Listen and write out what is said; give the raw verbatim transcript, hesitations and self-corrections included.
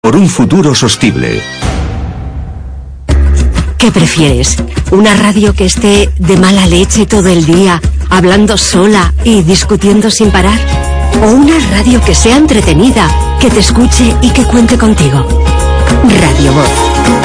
Por un futuro sostenible. ¿Qué prefieres? ¿Una radio que esté de mala leche todo el día, hablando sola y discutiendo sin parar? ¿O una radio que sea entretenida, que te escuche y que cuente contigo? Radio Voz.